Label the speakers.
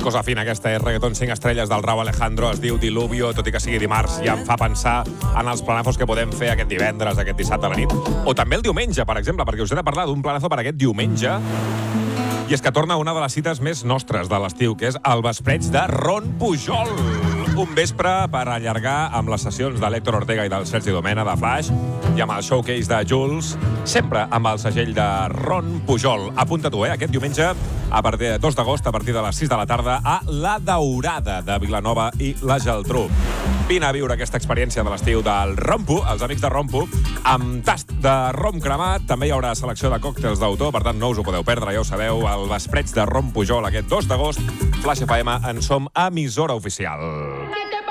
Speaker 1: cosa fina aquesta, reggaeton 5 estrelles del Rauw Alejandro, es diu Diluvio, tot i que sigui dimarts, ja em fa pensar en els planazos que podem fer aquest divendres, aquest dissabte a la nit, o també el diumenge, per exemple, perquè us he de parlar d'un planazo per aquest diumenge, i és que torna una de les cites més nostres de l'estiu, que és el vespreig de Ron Pujol. Un vespre per allargar amb les sessions de l'Héctor Ortega i del Sergi Domena de Flash i amb el showcase de Jules, sempre amb el segell de Ron Pujol. Apunta tu, aquest diumenge, a partir de 2 d'agost, a partir de les 6 de la tarda, a La Daurada de Vilanova i la Geltrú. Vine a viure aquesta experiència de l'estiu del Rompu, els amics de Rompu, amb tast de rom cremat. També hi haurà selecció de còctels d'autor, per tant no us ho podeu perdre, ja ho sabeu, el vespreig de Ron Pujol aquest 2 d'agost. Flash FM en som emissora oficial.